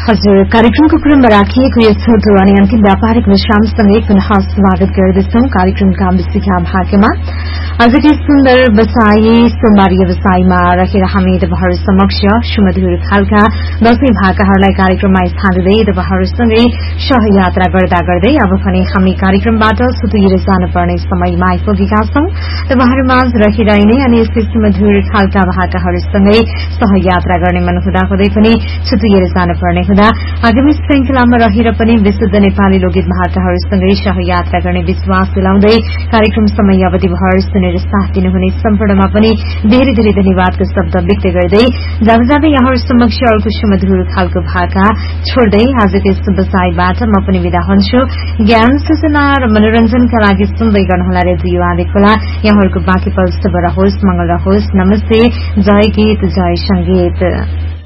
हजुर, कार्यक्रमको क्रममा राखिएको यो छोटो अनि अन्तिम व्यापारिक विश्रामसँगै पुनः स्वागत गर्दछौं कार्यक्रमका विशिखा भाग्यमा। आजकै सुन्दर बसाई सोमबार व्यवसायमा रहेर हामी तपाईहरु समक्ष सुमधुर खालका दशैं भाकाहरूलाई कार्यक्रममा स्थान दिँदै तपाईहरुसँगै सहयात्रा गर्दा गर्दै अब भने हामी कार्यक्रमबाट सुतुएर जानुपर्ने समयमा आइपुगेका छौं। तपाईहरुमाझ रहिरहने अनि यस्तै सुमधुर खालका भाकाहरूसँगै सहयात्रा गर्ने मन हुँदा हुँदै पनि सुतुएर जानुपर्ने हुँदा आगामी श्रृंखलामा रहेर पनि विशुद्ध नेपाली लोकगीत भाकाहरूसँगै सहयात्रा गर्ने विश्वास दिलाउँदै कार्यक्रम समय अवधि भर सुनेर साथ दिनुहुने सम्पूर्णमा पनि धेरै धेरै धन्यवादको शब्द व्यक्त गर्दै जाँदा यहाँहरू समक्ष अर्को सुमधुर खालको भाका छोड्दै आजको व्यवसायबाट म पनि विदा हुन्छु। ज्ञान सूचना र मनोरञ्जनका लागि सुन्दै गर्नुहोला रेडियो आदिखोला। यहाँहरूको बाँकी पल शुभ रहोस्, मंगल रहोस्। नमस्ते, जय गीत, जय संगीत।